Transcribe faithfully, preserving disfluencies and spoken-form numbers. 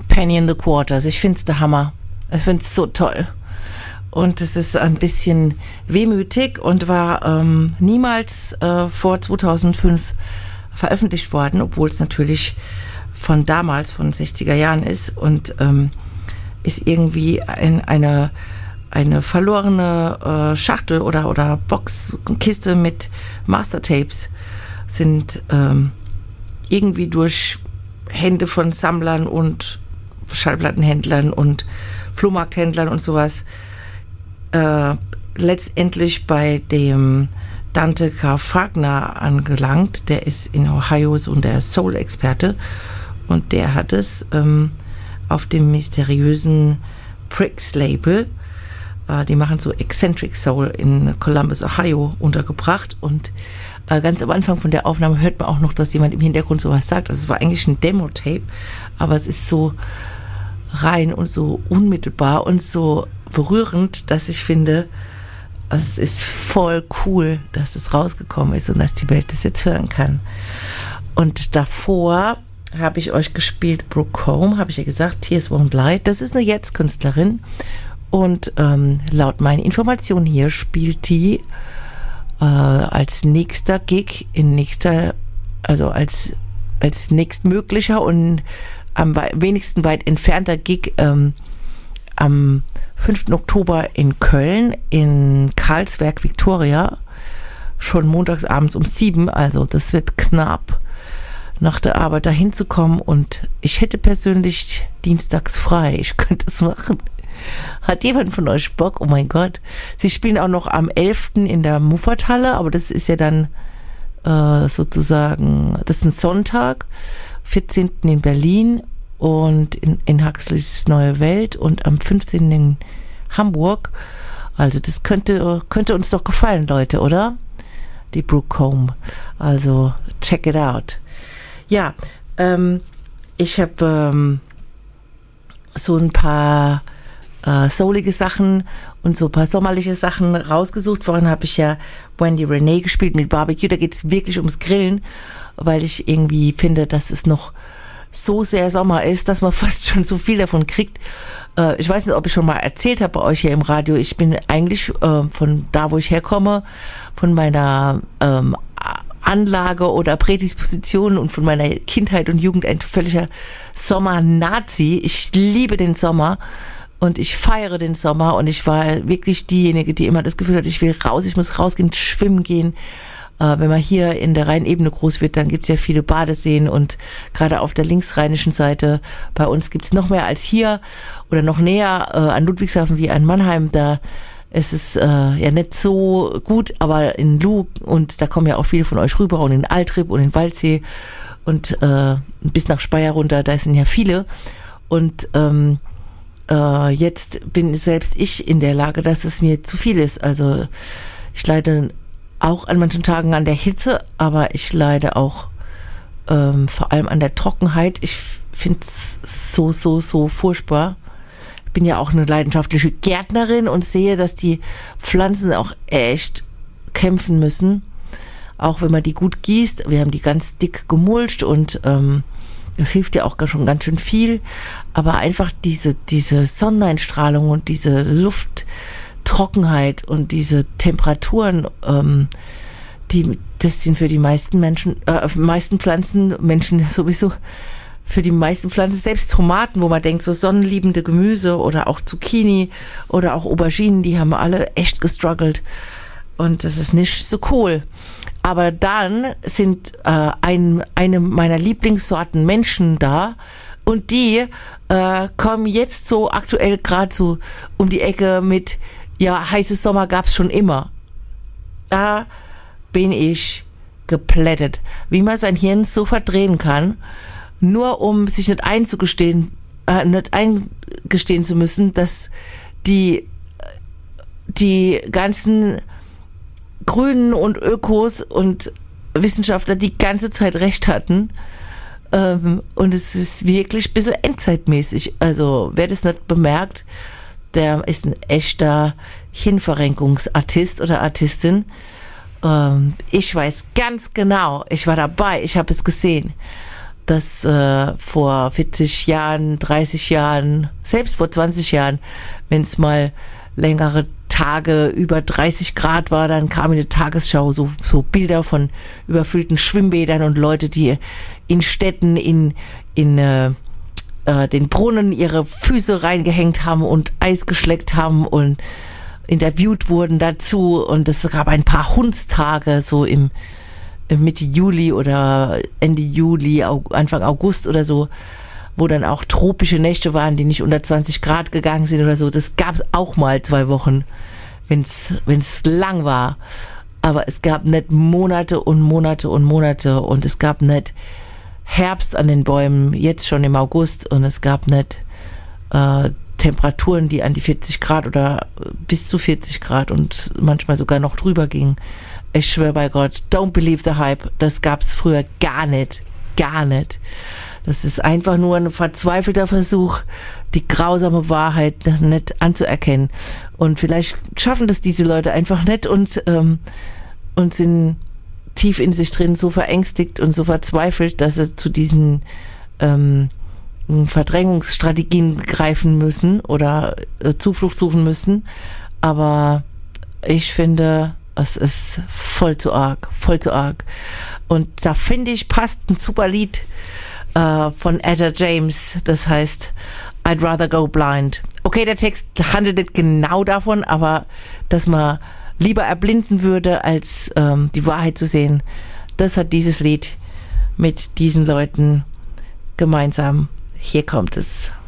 Penny in the Quarters. Ich finde es der Hammer. Ich finde es so toll. Und es ist ein bisschen wehmütig und war ähm, niemals äh, vor zweitausendfünf veröffentlicht worden, obwohl es natürlich von damals, von sechziger Jahren ist und ähm, ist irgendwie ein, eine, eine verlorene äh, Schachtel oder, oder Box, Kiste mit Mastertapes sind ähm, irgendwie durch Hände von Sammlern und Schallplattenhändlern und Flohmarkthändlern und sowas äh, letztendlich bei dem Dante K. Wagner angelangt. Der ist in Ohio so der Soul-Experte und der hat es ähm, auf dem mysteriösen Pricks-Label, äh, die machen so Eccentric Soul in Columbus, Ohio, untergebracht und äh, ganz am Anfang von der Aufnahme hört man auch noch, dass jemand im Hintergrund sowas sagt. Also es war eigentlich ein Demo-Tape, aber es ist so rein und so unmittelbar und so berührend, dass ich finde, es ist voll cool, dass es rausgekommen ist und dass die Welt das jetzt hören kann. Und davor habe ich euch gespielt Brooke Home, habe ich ja gesagt, Tears Won't Lie. Das ist eine Jetzt-Künstlerin und ähm, laut meinen Informationen hier spielt die äh, als nächster Gig in nächster, also als, als nächstmöglicher und am wenigsten weit entfernter Gig ähm, am fünften Oktober in Köln, in Karlsberg Victoria, schon montagsabends um sieben, also das wird knapp, nach der Arbeit dahin zu kommen und ich hätte persönlich dienstags frei, ich könnte es machen. Hat jemand von euch Bock? Oh mein Gott. Sie spielen auch noch am elften in der Muffathalle, aber das ist ja dann äh, sozusagen, das ist ein Sonntag, vierzehnten in Berlin und in, in Huxleys Neue Welt und am fünfzehnten in Hamburg. Also das könnte, könnte uns doch gefallen, Leute, oder? Die Brooke Home. Also check it out. Ja, ähm, ich habe ähm, so ein paar äh, soulige Sachen und so ein paar sommerliche Sachen rausgesucht. Vorhin habe ich ja Wendy Renee gespielt mit Barbecue. Da geht es wirklich ums Grillen, weil ich irgendwie finde, dass es noch so sehr Sommer ist, dass man fast schon so viel davon kriegt. Äh, ich weiß nicht, ob ich schon mal erzählt habe bei euch hier im Radio. Ich bin eigentlich äh, von da, wo ich herkomme, von meiner ähm, Anlage oder Prädisposition und von meiner Kindheit und Jugend ein völliger Sommer-Nazi. Ich liebe den Sommer und ich feiere den Sommer und ich war wirklich diejenige, die immer das Gefühl hat, ich will raus, ich muss rausgehen, schwimmen gehen. Wenn man hier in der Rheinebene groß wird, dann gibt es ja viele Badeseen und gerade auf der linksrheinischen Seite bei uns gibt es noch mehr als hier oder noch näher äh, an Ludwigshafen wie an Mannheim. Da ist es äh, ja nicht so gut, aber in Luh und da kommen ja auch viele von euch rüber und in Altrip und in Waldsee und äh, bis nach Speyer runter, da sind ja viele und ähm, äh, jetzt bin selbst ich in der Lage, dass es mir zu viel ist. Also ich leide auch an manchen Tagen an der Hitze, aber ich leide auch ähm, vor allem an der Trockenheit. Ich finde es so, so, so furchtbar. Ich bin ja auch eine leidenschaftliche Gärtnerin und sehe, dass die Pflanzen auch echt kämpfen müssen, auch wenn man die gut gießt. Wir haben die ganz dick gemulcht und ähm, das hilft ja auch schon ganz schön viel. Aber einfach diese, diese Sonneneinstrahlung und diese Luft Trockenheit und diese Temperaturen, ähm, die, das sind für die meisten Menschen, äh, meisten Pflanzen, Menschen sowieso, für die meisten Pflanzen, selbst Tomaten, wo man denkt, so sonnenliebende Gemüse oder auch Zucchini oder auch Auberginen, die haben alle echt gestruggelt und das ist nicht so cool. Aber dann sind äh, ein, eine meiner Lieblingssorten Menschen da und die äh, kommen jetzt so aktuell gerade so um die Ecke mit ja, heißes Sommer gab's schon immer. Da bin ich geplättet. Wie man sein Hirn so verdrehen kann, nur um sich nicht einzugestehen, äh, nicht eingestehen zu müssen, dass die, die ganzen Grünen und Ökos und Wissenschaftler die ganze Zeit recht hatten. Ähm, und es ist wirklich ein bisschen endzeitmäßig. Also, wer das nicht bemerkt, der ist ein echter Hirnverrenkungsartist oder Artistin. Ähm, ich weiß ganz genau, ich war dabei, ich habe es gesehen, dass äh, vor vierzig Jahren, dreißig Jahren, selbst vor zwanzig Jahren, wenn es mal längere Tage über dreißig Grad war, dann kam in der Tagesschau so, so Bilder von überfüllten Schwimmbädern und Leute, die in Städten in, in äh, äh, den Brunnen ihre Füße reingehängt haben und Eis geschleckt haben und interviewt wurden dazu. Und es gab ein paar Hundstage so im, im Mitte Juli oder Ende Juli, Anfang August oder so, wo dann auch tropische Nächte waren, die nicht unter zwanzig Grad gegangen sind oder so. Das gab es auch mal zwei Wochen, wenn es lang war. Aber es gab nicht Monate und Monate und Monate und es gab nicht Herbst an den Bäumen, jetzt schon im August, und es gab nicht äh, Temperaturen, die an die vierzig Grad oder bis zu vierzig Grad und manchmal sogar noch drüber gingen. Ich schwöre bei Gott, don't believe the hype. Das gab es früher gar nicht. Gar nicht. Das ist einfach nur ein verzweifelter Versuch, die grausame Wahrheit nicht anzuerkennen. Und vielleicht schaffen das diese Leute einfach nicht und, ähm, und sind tief in sich drin so verängstigt und so verzweifelt, dass sie zu diesen ähm, Verdrängungsstrategien greifen müssen oder äh, Zuflucht suchen müssen. Aber ich finde, es ist voll zu arg, voll zu arg. Und da finde ich, passt ein super Lied Uh, von Etta James, das heißt I'd Rather Go Blind. Okay, der Text handelt nicht genau davon, aber dass man lieber erblinden würde, als ähm, die Wahrheit zu sehen, das hat dieses Lied mit diesen Leuten gemeinsam. Hier kommt es.